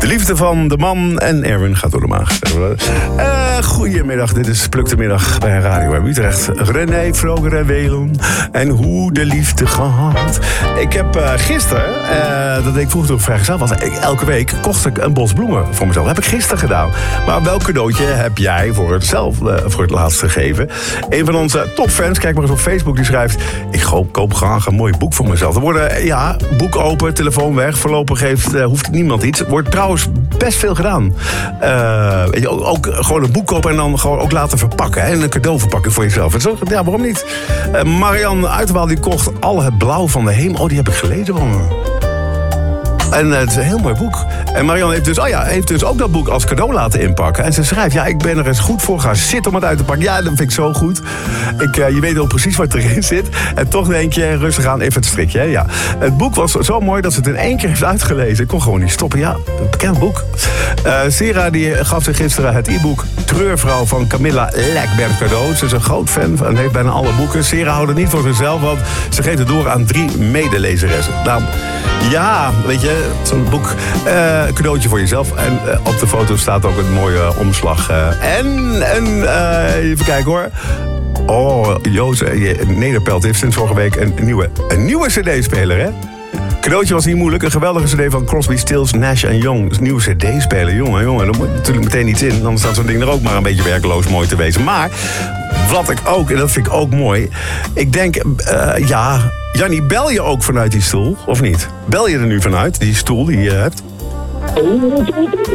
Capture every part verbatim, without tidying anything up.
De liefde van de man en Erwin gaat door de maag. Uh, goedemiddag, dit is Pluk de Middag bij Radio Utrecht. René Vroger en Welon. En hoe de liefde gaat. Ik heb uh, gisteren, uh, dat deed ik vroeger toen ik vrijgezel was, elke week kocht ik een bos bloemen voor mezelf. Dat heb ik gisteren gedaan. Maar welk cadeautje heb jij voor het, zelf, uh, voor het laatst gegeven? Een van onze topfans, kijk maar eens op Facebook, die schrijft: ik koop, koop graag een mooi boek voor mezelf. Er worden, ja, boek open, telefoon weg. Voorlopig heeft, uh, hoeft niemand iets. Wordt trouwens best veel gedaan. Uh, weet je, ook, ook gewoon een boek kopen en dan gewoon ook laten verpakken. Hè? En een cadeauverpakking voor jezelf. En zo, ja, waarom niet? Uh, Marianne Uiterwaal die kocht Al het blauw van de hemel. Oh, die heb ik gelezen van me. En uh, het is een heel mooi boek. En Marianne heeft dus, oh ja, heeft dus ook dat boek als cadeau laten inpakken. En ze schrijft, ja, ik ben er eens goed voor gaan zitten om het uit te pakken. Ja, dat vind ik zo goed. Ik, uh, je weet al precies wat erin zit. En toch denk je, rustig aan, even het strikje. Hè? Ja. Het boek was zo mooi dat ze het in één keer heeft uitgelezen. Ik kon gewoon niet stoppen. Ja, een bekend boek. Uh, Sarah die gaf zich gisteren het e-book Treurvrouw van Camilla Lekberg cadeau. Ze is een groot fan en heeft bijna alle boeken. Sarah houdt het niet voor zichzelf, want ze geeft het door aan drie medelezeressen. Nou, ja, weet je, zo'n boek, uh, cadeautje voor jezelf. En uh, op de foto staat ook een mooie uh, omslag. Uh, en, en uh, even kijken hoor. Oh, Joost Nederpelt heeft sinds vorige week een nieuwe, een nieuwe cd-speler, hè? Cadeautje was niet moeilijk. Een geweldige cd van Crosby, Stills, Nash en Young. Dus een nieuwe cd-speler. Jongen, jongen, er moet natuurlijk meteen iets in. Dan staat zo'n ding er ook maar een beetje werkeloos mooi te wezen. Maar wat ik ook, en dat vind ik ook mooi. Ik denk, uh, ja... Jannie, bel je ook vanuit die stoel, of niet? Bel je er nu vanuit, die stoel die je hebt? Oh, uh,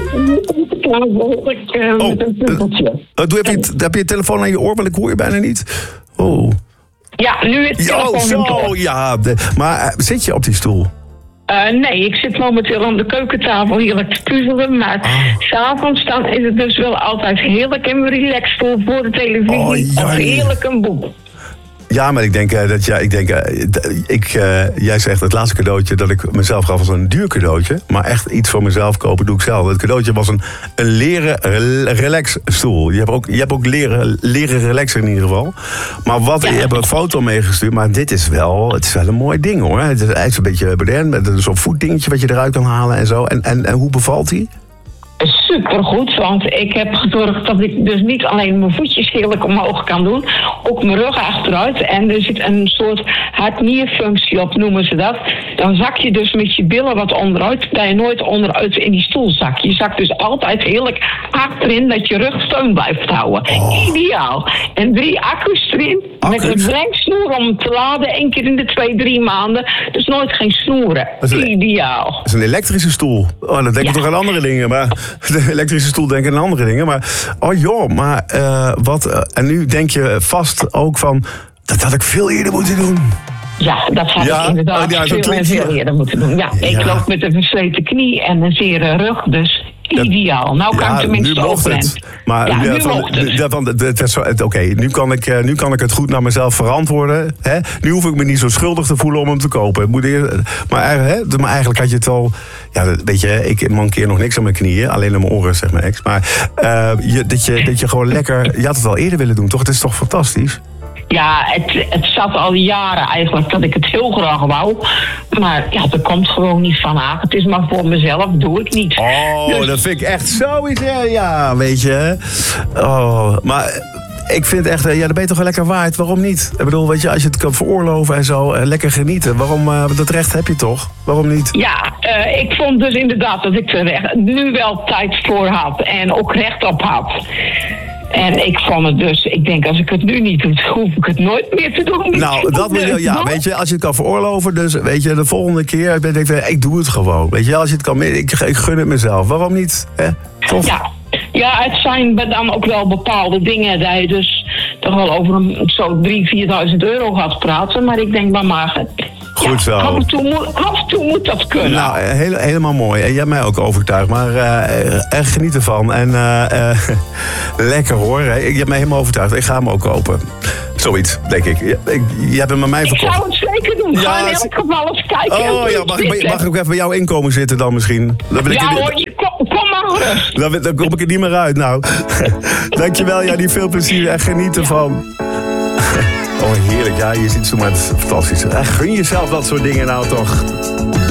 doe, heb, je, heb je je telefoon aan je oor, want ik hoor je bijna niet. Oh. Ja, nu is het telefoon. Oh, zo, ja. De, maar uh, zit je op die stoel? Uh, nee, ik zit momenteel aan de keukentafel heerlijk te puzzelen. Maar ah. 's avonds dan is het dus wel altijd heerlijk in mijn relaxstoel voor de televisie. Oh, of heerlijk een boek. Ja, maar ik denk uh, dat ja, ik denk, uh, ik, uh, jij zegt het laatste cadeautje dat ik mezelf gaf was een duur cadeautje. Maar echt iets voor mezelf kopen doe ik zelf. Het cadeautje was een, een leren relaxstoel. Je hebt ook, je hebt ook leren, leren relaxen in ieder geval. Maar wat, ja. Je hebt een foto meegestuurd, maar dit is wel, het is wel een mooi ding hoor. Het is, het is een beetje modern, met zo'n voetdingetje wat je eruit kan halen en zo. En, en, en hoe bevalt die? Supergoed, want ik heb gezorgd dat ik dus niet alleen mijn voetjes heerlijk omhoog kan doen, ook mijn rug achteruit. En er zit een soort hart-nierfunctie op, noemen ze dat. Dan zak je dus met je billen wat onderuit, dat je nooit onderuit in die stoel zakt. Je zakt dus altijd heerlijk achterin, dat je rug steun blijft houden. Oh. Ideaal. En drie accu's erin, accu's? Met een brengsnoer om te laden, één keer in de twee, drie maanden. Dus nooit geen snoeren. Dat is een, ideaal. Dat is een elektrische stoel. Oh, dan denk ik ja. toch aan andere dingen, maar... De elektrische stoel denken aan andere dingen. Maar, oh joh, maar uh, wat... Uh, en nu denk je vast ook van... Dat had ik veel eerder moeten doen. Ja, dat had ja, ik inderdaad oh, ja, veel en veel eerder moeten doen. Ja, ik ja. loop met een versleten knie en een zere rug, dus... Ideaal. Nou kan ja, ik tenminste ook het. Maar ja, ja, nu van, mocht het. Oké, okay, nu, kan ik, nu kan ik het goed naar mezelf verantwoorden. Hè? Nu hoef ik me niet zo schuldig te voelen om hem te kopen. Moet eerst, maar, hè, maar eigenlijk had je het al... Ja, weet je, ik mankeer nog niks aan mijn knieën. Alleen aan mijn oren, zegt mijn ex. Maar uh, je, dat, je, dat je gewoon lekker... Je had het al eerder willen doen, toch? Het is toch fantastisch? Ja, het, het zat al jaren eigenlijk dat ik het heel graag wou. Maar ja, er komt gewoon niet van aan. Het is maar voor mezelf, doe ik niet. Oh, dus... dat vind ik echt zoiets. Ja, weet je. Oh, maar... Ik vind echt, ja, dan ben je toch wel lekker waard. Waarom niet? Ik bedoel, weet je, als je het kan veroorloven en zo, uh, lekker genieten. Waarom, uh, dat recht heb je toch? Waarom niet? Ja, uh, ik vond dus inderdaad dat ik er nu wel tijd voor had. En ook recht op had. En ik vond het dus, ik denk als ik het nu niet doe, hoef ik het nooit meer te doen. Nou, dat wil je, ja, weet je, als je het kan veroorloven, dus weet je, de volgende keer ben ik, ik doe het gewoon. Weet je, als je het kan, ik, ik gun het mezelf. Waarom niet? Hè? Toch? Ja. Ja, het zijn dan ook wel bepaalde dingen dat je dus toch wel over een, zo drieduizend, vierduizend euro gaat praten. Maar ik denk, maar maar goed zo. Ja, af, en toe moet, af en toe moet dat kunnen. Nou, heel, helemaal mooi. En jij hebt mij ook overtuigd. Maar uh, echt geniet ervan. En uh, uh, lekker hoor. Je hebt mij helemaal overtuigd. Ik ga hem ook kopen. Zoiets, denk ik. Je, ik, je hebt hem aan mij verkocht. Ik zou het zeker doen. Ja, ga in elk geval eens kijken. Oh ja, mag ik, mag ik ook even bij jouw inkomen zitten dan misschien? Dan wil ik ja er, hoor, je, kom, kom maar gerust. Dan, dan kom ik er niet meer uit. Nou, dankjewel. Ja, die veel plezier en geniet ervan. Oh, heerlijk. Ja, je ziet zo maar, het is fantastisch. Gun jezelf dat soort dingen nou toch.